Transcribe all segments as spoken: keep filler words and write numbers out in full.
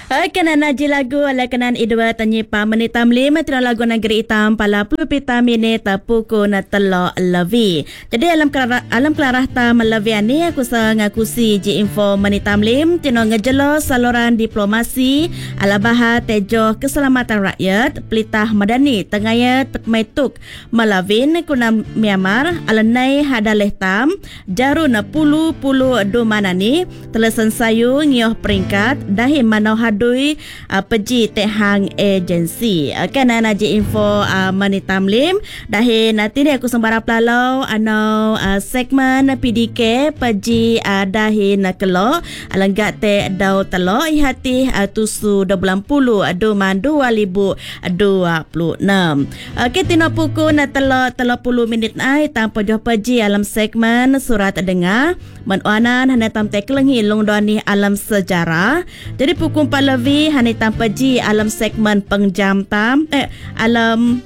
Kanan naji lagu ala kanan idua tanyi pa menitam lima tino lagu negeri hitam pala puluh pita minit puku na telo levi. Jadi alam kelarah alam kelarah ta melevi ani aku sa ngakusi ji info menitam lim tino ngejelo saluran diplomasi ala baha tejo keselamatan rakyat pelitah madani tengaya tekmaituk malavin kunam Myanmar alanai hadaleh tam jaru na puluh puluh do manani telesan sayu ngioh peringkat dahi manau hadui uh, peji tehang agensi uh, kana naji info uh, manitam lim dahi nanti ni aku sembara pelalau ano uh, segmen P D K peji uh, dahi nakelo alanggat te dau telo ihati uh, tusu dua bulan puluh doman dua ribu dua puluh enam. Okay, tino puku na telo telo puluh minit ai tanpa joh peji alam segmen surat dengar menuanan hanatam teklengi longdoni alam sejarah. Jadi pukul empat lebih hanitam peji alam segmen pengjam tam eh alam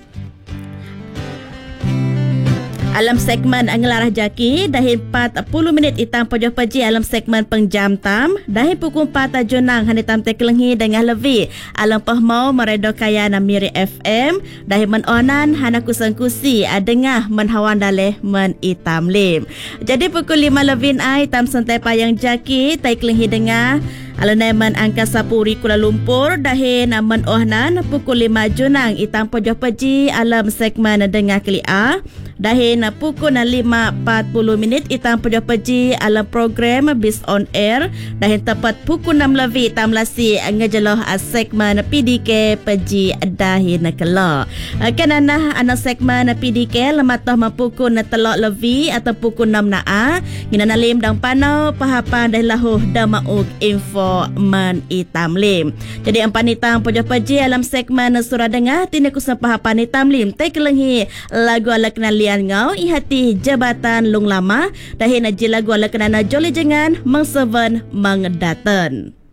alam segmen angelarah jaki dahi empat puluh minit itam pojoh peji alam segmen pengjam tam dahi pukul empat junang hanitam tekelenghi dengan lebih alam pahmau meredo kaya namiri F M dahi menonan hana kusang kusi adengah menhawan daleh men itam lim. Jadi pukul lima lebih ai tam santai payang jaki tekelenghi dengar Alaneman Angkasa Puri Kuala Lumpur dahi naman ohnan pukul lima junang itam pojoh peji alam segmen dengar kelia dahi na pukul na lima empat puluh minit itam pojoh peji alam program Bis on Air dahi tepat pukul enam lebih itam lasi ngejeloh segmen P D K peji dahi na kelo kanana ana segmen P D K lematoh mapukul na telok lebih atau pukul enam na a ngina lim dang panau pahapan dahi lahuh damauk info man itam lim. Jadi empan itam pojoh peji alam segmen surah dengar tini kusam pahapan itam lim tekelenghi lagu ala kenalian ngau ihati jabatan lung lama dahi naji lagu ala kenana joli jengan mengseven mengdaten.